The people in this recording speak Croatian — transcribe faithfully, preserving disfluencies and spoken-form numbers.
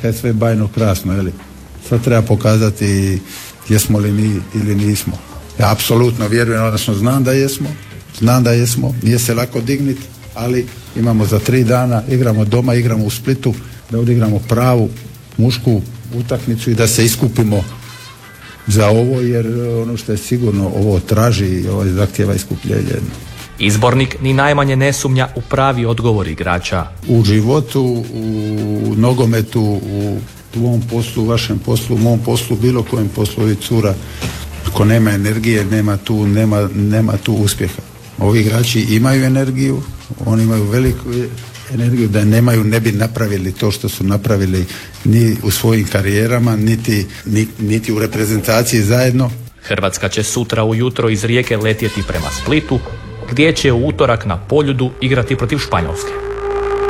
neka je sve bajno krasno, jeli? Sad treba pokazati jesmo li mi ili nismo. Ja apsolutno vjerujem, odnosno znam da jesmo, znam da jesmo, nije se lako digniti, ali imamo za tri dana, igramo doma, igramo u Splitu, da odigramo pravu mušku utakmicu i da se iskupimo za ovo, jer ono što je sigurno ovo traži i ovo zahtjeva iskupljenje. Izbornik ni najmanje ne sumnja u pravi odgovor igrača. U životu, u nogometu, u tvom poslu, u vašem poslu, u mom poslu, bilo kojem poslu i cura, ako nema energije, nema tu, nema, nema tu uspjeha. Ovi igrači imaju energiju, oni imaju veliku energiju, da nemaju ne bi napravili to što su napravili ni u svojim karijerama, niti, niti, niti u reprezentaciji zajedno. Hrvatska će sutra ujutro iz Rijeke letjeti prema Splitu, gdje će u utorak na Poljudu igrati protiv Španjolske.